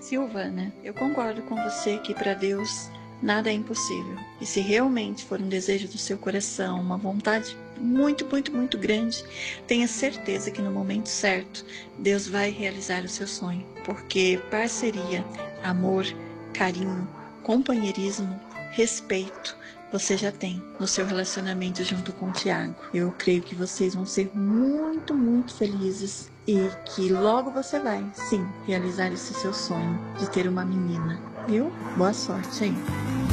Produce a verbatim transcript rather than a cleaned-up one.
Silvana, eu concordo com você que para Deus nada é impossível. E se realmente for um desejo do seu coração, uma vontade muito, muito, muito grande, tenha certeza que no momento certo, Deus vai realizar o seu sonho. Porque parceria, amor, carinho, companheirismo, respeito, você já tem no seu relacionamento junto com o Tiago. Eu creio que vocês vão ser muito, muito felizes e que logo você vai, sim, realizar esse seu sonho de ter uma menina. Viu? Boa sorte, hein?